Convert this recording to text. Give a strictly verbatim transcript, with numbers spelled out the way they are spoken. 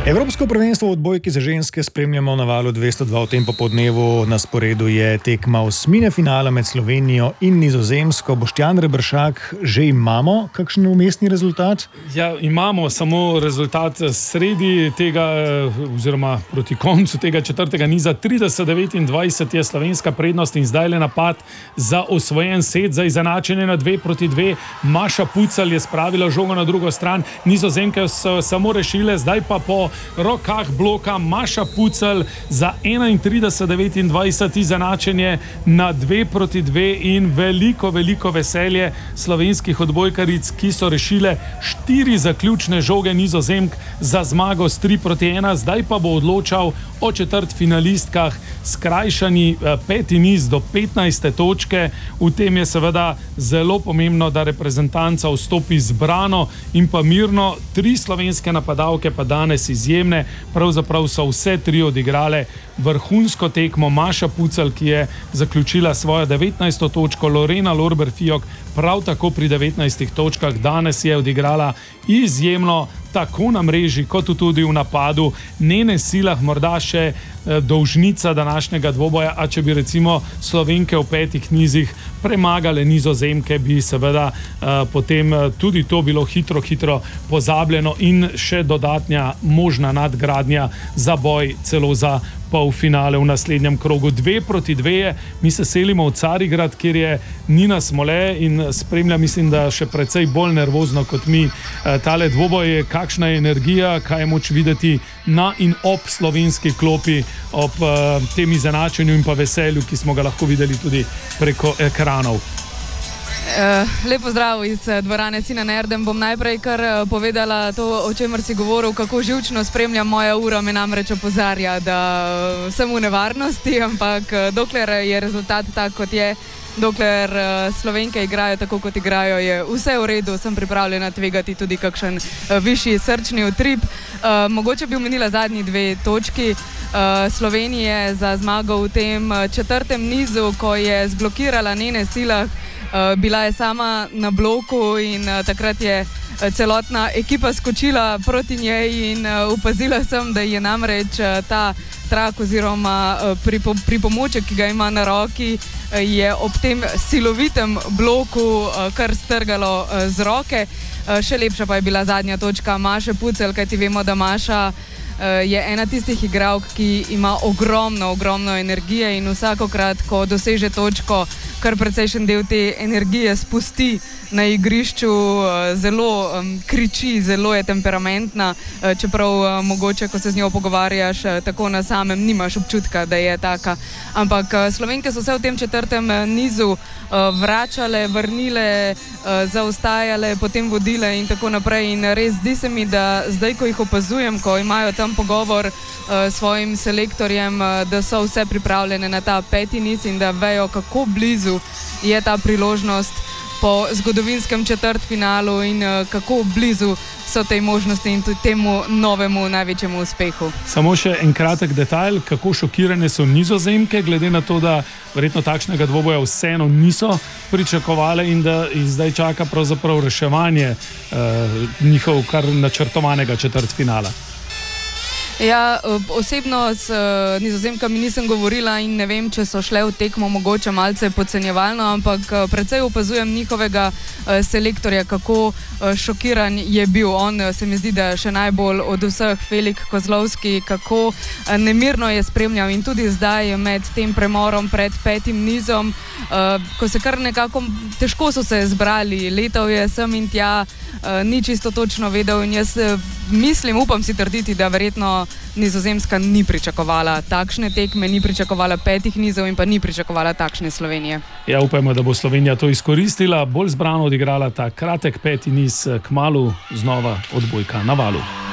Evropsko prvenstvo v odbojki za ženske spremljamo na Valu dvesto dva. V tem popoldnevu na sporedu je tekma osmine finala med Slovenijo in Nizozemsko. Boštjan Rebršak, že imamo kakšen umestni rezultat? Ja, imamo samo rezultat sredi tega, oziroma proti koncu tega četrtega niza. trideset devetindvajset je slovenska prednost in zdaj le napad za osvojen set, za izenačenje na dve proti dve. Maša Pucelj je spravila žogo na drugo stran, Nizozemke so samo rešile, zdaj pa po rokah bloka Maša Pucelj za enaintrideset devetindvajset izenačenje na dve proti dve in veliko, veliko veselje slovenskih odbojkaric, ki so rešile štiri zaključne žoge Nizozemk za zmago s tri proti ena. Zdaj pa bo odločal o četrtfinalistkah skrajšani peti niz do petnajste točke. V tem je seveda zelo pomembno, da reprezentanca vstopi zbrano in pa mirno. Tri slovenske napadalke pa danes izjemne. Pravzaprav so vse tri odigrale vrhunsko tekmo. Maša Pucelj, ki je zaključila svojo devetnajsto točko, Lorena Lorber-Fijok prav tako pri devetnajstih točkah. Danes je odigrala izjemno tako na mreži, kot tudi v napadu. Nene Silah morda še dolžnica današnjega dvoboja, a če bi recimo Slovenke v petih nizih premagale Nizozemke, bi seveda uh, potem tudi to bilo hitro, hitro pozabljeno in še dodatna možna nadgradnja za boj celo za polfinale v naslednjem krogu. Dve proti dve je, mi se selimo v Carigrad, kjer je Nina Smole in spremlja, mislim, da še precej bolj nervozno kot mi. Tale dvoboj, kakšna je energija, kaj je moč videti na in ob slovenski klopi, ob uh, tem izenačenju in pa veselju, ki smo ga lahko videli tudi preko ekranov. Uh, lepo zdrav iz dvorane Sinan Erdem. Bom najprej kar povedala to, o čemer si govoril, kako živčno spremljam. Moja ura me namreč opozarja, da sem v nevarnosti, ampak dokler je rezultat tak, kot je, dokler Slovenke igrajo tako, kot igrajo, je vse v redu. Sem pripravljena tvegati tudi kakšen višji srčni utrip. Uh, mogoče bi omenila zadnji dve točki uh, Slovenije za zmago v tem četrtem nizu, ko je zblokirala Nene Silah. Uh, bila je sama na bloku in uh, takrat je uh, celotna ekipa skočila proti njej in uh, opazila sem, da je namreč uh, ta trak oziroma uh, pripo, pripomoček, ki ga ima na roki, uh, je ob tem silovitem bloku uh, kar strgalo uh, z roke. Uh, še lepša pa je bila zadnja točka Maše Pucelj, kajti vemo, da Maša uh, je ena tistih igralk, ki ima ogromno, ogromno energije in vsakokrat, ko doseže točko, kar precejšen del te energije spusti na igrišču, zelo um, kriči, zelo je temperamentna, čeprav uh, mogoče, ko se z njo pogovarjaš, tako na samem nimaš občutka, da je taka. Ampak uh, Slovenke so se v tem četrtem nizu uh, vračale, vrnile, uh, zaostajale, potem vodile in tako naprej. In res zdi se mi, da zdaj, ko jih opazujem, ko imajo tam pogovor uh, s svojim selektorjem, uh, da so vse pripravljene na ta peti niz in da vejo, kako blizu je ta priložnost po zgodovinskem četrtfinalu in uh, kako blizu so tej možnosti in tudi temu novemu največjemu uspehu. Samo še en kratek detajl, kako šokirane so Nizozemke, glede na to, da verjetno takšnega dvoboja vseeno niso pričakovale in da jih zdaj čaka pravzaprav reševanje uh, njihov kar načrtovanega četrtfinala. Ja, osebno s uh, Nizozemkami nisem govorila in ne vem, če so šle v tekmo mogoče malce podcenjevalno, ampak uh, precej opazujem njihovega uh, selektorja, kako uh, šokiran je bil. On uh, se mi zdi, da še najbolj od vseh, Felix Kozlovski, kako uh, nemirno je spremljal in tudi zdaj med tem premorom pred petim nizom, uh, ko se kar nekako težko so se zbrali, letal je sem in tja, uh, ni čisto točno vedel in jaz uh, mislim, upam si trditi, da verjetno Nizozemska ni pričakovala takšne tekme, ni pričakovala petih nizov in pa ni pričakovala takšne Slovenije. Ja, upajmo, da bo Slovenija to izkoristila, bolj zbrano odigrala ta kratek peti niz, kmalu znova odbojka na Valu.